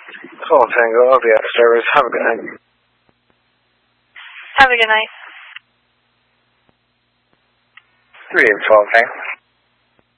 Call Tango LVS service. Have a good night. Have a good night. 3812 Tango.